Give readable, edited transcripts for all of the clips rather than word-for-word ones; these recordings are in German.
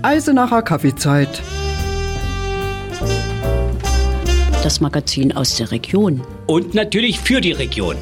Eisenacher Kaffeezeit. Das Magazin aus der Region. Und natürlich für die Region.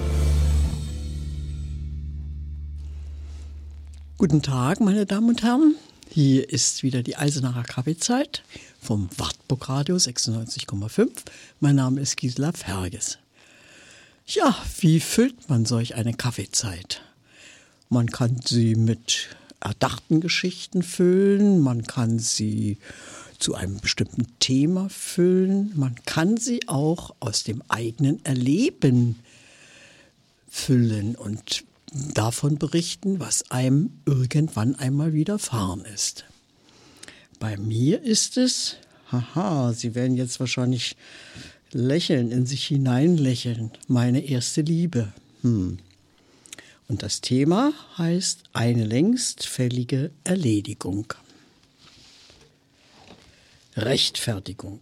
Guten Tag, meine Damen und Herren. Hier ist wieder die Eisenacher Kaffeezeit vom Wartburg Radio 96,5. Mein Name ist Gisela Ferges. Ja, wie füllt man solch eine Kaffeezeit? Man kann sie mit erdachten Geschichten füllen, man kann sie zu einem bestimmten Thema füllen, man kann sie auch aus dem eigenen Erleben füllen und davon berichten, was einem irgendwann einmal widerfahren ist. Bei mir ist es, Sie werden jetzt wahrscheinlich lächeln, in sich hineinlächeln, meine erste Liebe. Und das Thema heißt eine längst fällige Erledigung. Rechtfertigung.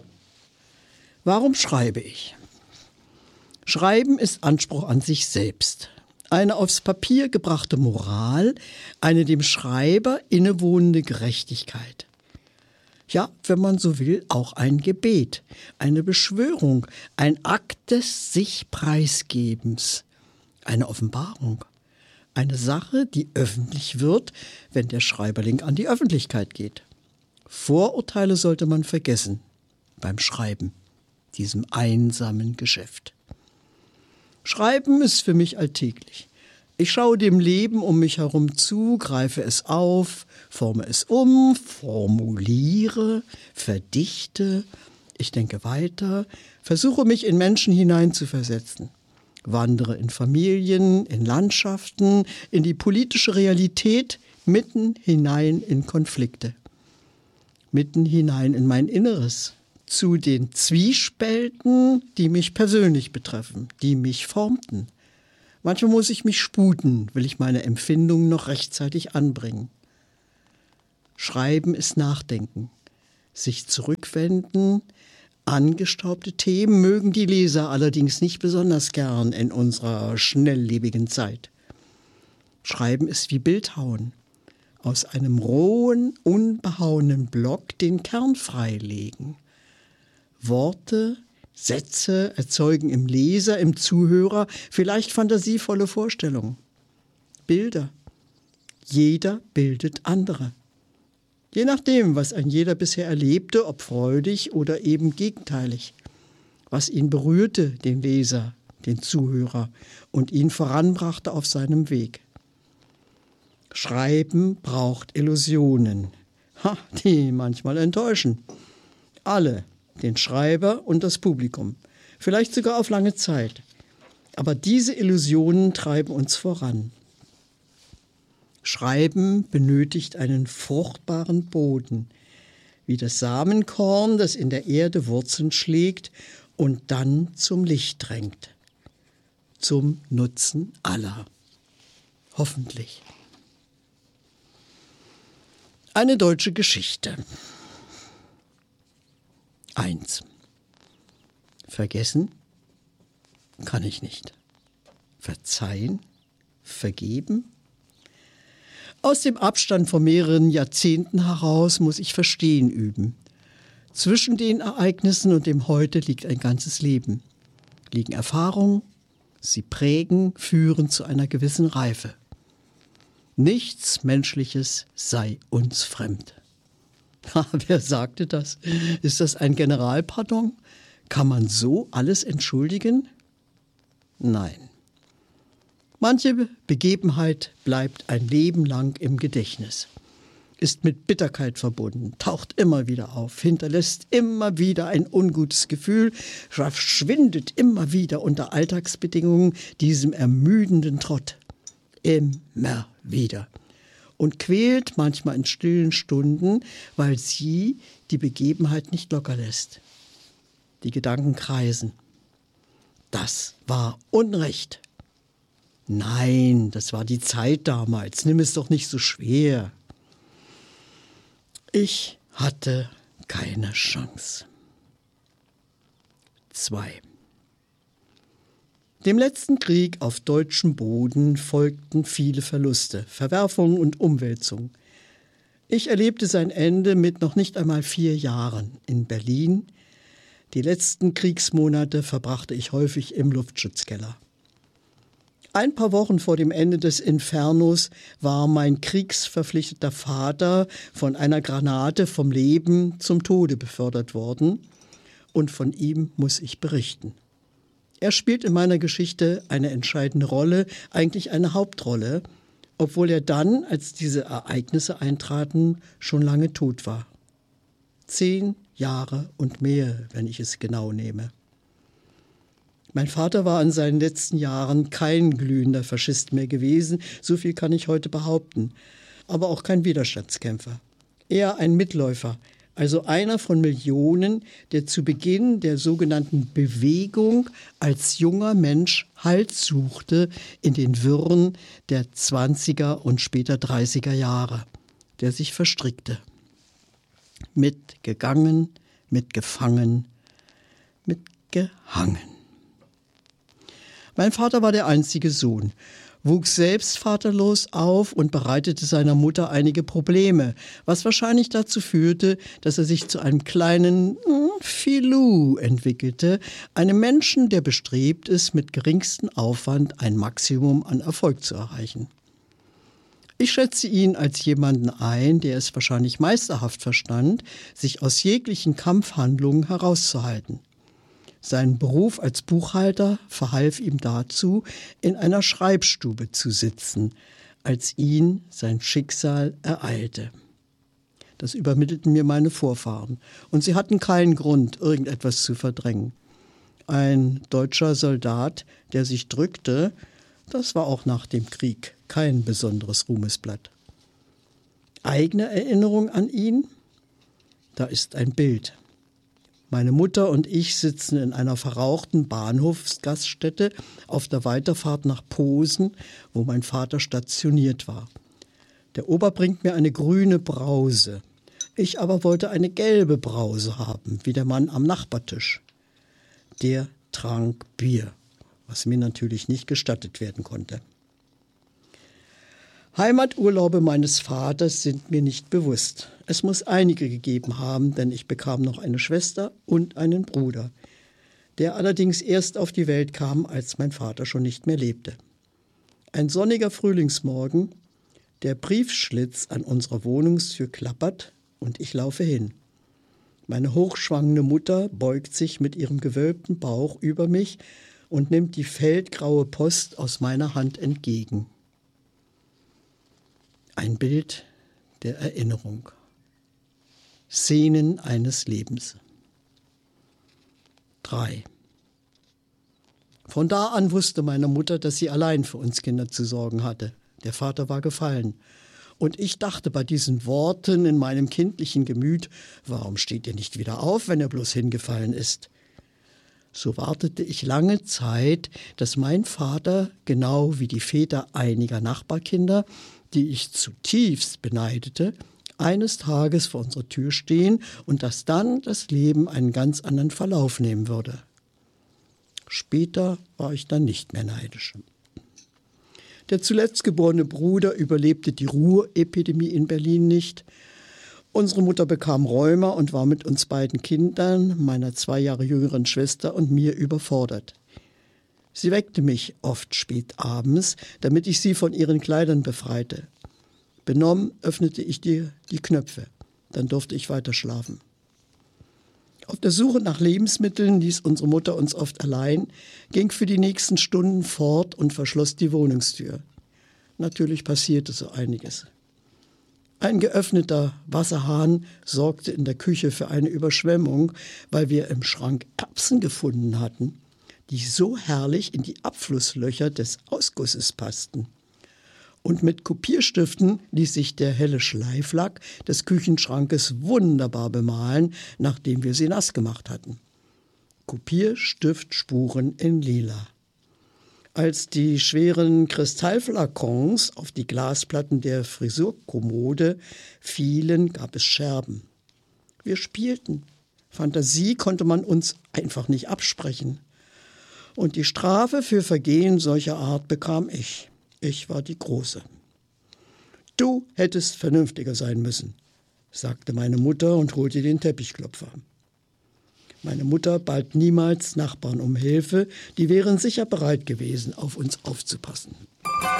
Warum schreibe ich? Schreiben ist Anspruch an sich selbst. Eine aufs Papier gebrachte Moral, eine dem Schreiber innewohnende Gerechtigkeit. Ja, wenn man so will, auch ein Gebet, eine Beschwörung, ein Akt des Sich-Preisgebens, eine Offenbarung, eine Sache, die öffentlich wird, wenn der Schreiberling an die Öffentlichkeit geht. Vorurteile sollte man vergessen beim Schreiben, diesem einsamen Geschäft. Schreiben ist für mich alltäglich. Ich schaue dem Leben um mich herum zu, greife es auf, forme es um, formuliere, verdichte. Ich denke weiter, versuche mich in Menschen hineinzuversetzen. Wandere in Familien, in Landschaften, in die politische Realität, mitten hinein in Konflikte. Mitten hinein in mein Inneres. Zu den Zwiespälten, die mich persönlich betreffen, die mich formten. Manchmal muss ich mich sputen, will ich meine Empfindungen noch rechtzeitig anbringen. Schreiben ist Nachdenken, sich zurückwenden. Angestaubte Themen mögen die Leser allerdings nicht besonders gern in unserer schnelllebigen Zeit. Schreiben ist wie Bildhauen. Aus einem rohen, unbehauenen Block den Kern freilegen. Worte, Sätze erzeugen im Leser, im Zuhörer vielleicht fantasievolle Vorstellungen. Bilder. Jeder bildet andere. Je nachdem, was ein jeder bisher erlebte, ob freudig oder eben gegenteilig. Was ihn berührte, den Leser, den Zuhörer, und ihn voranbrachte auf seinem Weg. Schreiben braucht Illusionen, die manchmal enttäuschen. Alle, den Schreiber und das Publikum, vielleicht sogar auf lange Zeit. Aber diese Illusionen treiben uns voran. Schreiben benötigt einen fruchtbaren Boden, wie das Samenkorn, das in der Erde Wurzeln schlägt und dann zum Licht drängt. Zum Nutzen aller. Hoffentlich. Eine deutsche Geschichte. 1. Vergessen kann ich nicht. Verzeihen, vergeben. Aus dem Abstand von mehreren Jahrzehnten heraus muss ich Verstehen üben. Zwischen den Ereignissen und dem Heute liegt ein ganzes Leben. Liegen Erfahrungen, sie prägen, führen zu einer gewissen Reife. Nichts Menschliches sei uns fremd. Wer sagte das? Ist das ein Generalpardon? Kann man so alles entschuldigen? Nein. Manche Begebenheit bleibt ein Leben lang im Gedächtnis, ist mit Bitterkeit verbunden, taucht immer wieder auf, hinterlässt immer wieder ein ungutes Gefühl, verschwindet immer wieder unter Alltagsbedingungen, diesem ermüdenden Trott. Immer wieder. Und quält manchmal in stillen Stunden, weil sie die Begebenheit nicht locker lässt. Die Gedanken kreisen. Das war Unrecht. Nein, das war die Zeit damals. Nimm es doch nicht so schwer. Ich hatte keine Chance. 2. Dem letzten Krieg auf deutschem Boden folgten viele Verluste, Verwerfungen und Umwälzungen. Ich erlebte sein Ende mit noch nicht einmal 4 Jahren in Berlin. Die letzten Kriegsmonate verbrachte ich häufig im Luftschutzkeller. Ein paar Wochen vor dem Ende des Infernos war mein kriegsverpflichteter Vater von einer Granate vom Leben zum Tode befördert worden. Und von ihm muss ich berichten. Er spielt in meiner Geschichte eine entscheidende Rolle, eigentlich eine Hauptrolle, obwohl er dann, als diese Ereignisse eintraten, schon lange tot war. 10 Jahre und mehr, wenn ich es genau nehme. Mein Vater war in seinen letzten Jahren kein glühender Faschist mehr gewesen, so viel kann ich heute behaupten, aber auch kein Widerstandskämpfer. Eher ein Mitläufer, also einer von Millionen, der zu Beginn der sogenannten Bewegung als junger Mensch Halt suchte in den Wirren der 20er und später 30er Jahre, der sich verstrickte. Mitgegangen, mitgefangen, mitgehangen. Mein Vater war der einzige Sohn, wuchs selbst vaterlos auf und bereitete seiner Mutter einige Probleme, was wahrscheinlich dazu führte, dass er sich zu einem kleinen Filou entwickelte, einem Menschen, der bestrebt ist, mit geringstem Aufwand ein Maximum an Erfolg zu erreichen. Ich schätze ihn als jemanden ein, der es wahrscheinlich meisterhaft verstand, sich aus jeglichen Kampfhandlungen herauszuhalten. Sein Beruf als Buchhalter verhalf ihm dazu, in einer Schreibstube zu sitzen, als ihn sein Schicksal ereilte. Das übermittelten mir meine Vorfahren, und sie hatten keinen Grund, irgendetwas zu verdrängen. Ein deutscher Soldat, der sich drückte, das war auch nach dem Krieg kein besonderes Ruhmesblatt. Eigene Erinnerung an ihn? Da ist ein Bild. Meine Mutter und ich sitzen in einer verrauchten Bahnhofsgaststätte auf der Weiterfahrt nach Posen, wo mein Vater stationiert war. Der Ober bringt mir eine grüne Brause. Ich aber wollte eine gelbe Brause haben, wie der Mann am Nachbartisch. Der trank Bier, was mir natürlich nicht gestattet werden konnte. Heimaturlaube meines Vaters sind mir nicht bewusst. Es muss einige gegeben haben, denn ich bekam noch eine Schwester und einen Bruder, der allerdings erst auf die Welt kam, als mein Vater schon nicht mehr lebte. Ein sonniger Frühlingsmorgen, der Briefschlitz an unserer Wohnungstür klappert und ich laufe hin. Meine hochschwangende Mutter beugt sich mit ihrem gewölbten Bauch über mich und nimmt die feldgraue Post aus meiner Hand entgegen. Ein Bild der Erinnerung. Szenen eines Lebens. 3. Von da an wusste meine Mutter, dass sie allein für uns Kinder zu sorgen hatte. Der Vater war gefallen. Und ich dachte bei diesen Worten in meinem kindlichen Gemüt, warum steht er nicht wieder auf, wenn er bloß hingefallen ist? So wartete ich lange Zeit, dass mein Vater, genau wie die Väter einiger Nachbarkinder, die ich zutiefst beneidete, eines Tages vor unserer Tür stehen und dass dann das Leben einen ganz anderen Verlauf nehmen würde. Später war ich dann nicht mehr neidisch. Der zuletzt geborene Bruder überlebte die Ruhrepidemie in Berlin nicht. Unsere Mutter bekam Rheuma und war mit uns beiden Kindern, meiner 2 Jahre jüngeren Schwester und mir überfordert. Sie weckte mich oft spät abends, damit ich sie von ihren Kleidern befreite. Benommen öffnete ich die Knöpfe. Dann durfte ich weiter schlafen. Auf der Suche nach Lebensmitteln ließ unsere Mutter uns oft allein, ging für die nächsten Stunden fort und verschloss die Wohnungstür. Natürlich passierte so einiges. Ein geöffneter Wasserhahn sorgte in der Küche für eine Überschwemmung, weil wir im Schrank Erbsen gefunden hatten, die so herrlich in die Abflusslöcher des Ausgusses passten. Und mit Kopierstiften ließ sich der helle Schleiflack des Küchenschrankes wunderbar bemalen, nachdem wir sie nass gemacht hatten. Kopierstiftspuren in Lila. Als die schweren Kristallflakons auf die Glasplatten der Frisurkommode fielen, gab es Scherben. Wir spielten. Fantasie konnte man uns einfach nicht absprechen. Und die Strafe für Vergehen solcher Art bekam ich. Ich war die Große. Du hättest vernünftiger sein müssen, sagte meine Mutter und holte den Teppichklopfer. Meine Mutter bat niemals Nachbarn um Hilfe, die wären sicher bereit gewesen, auf uns aufzupassen.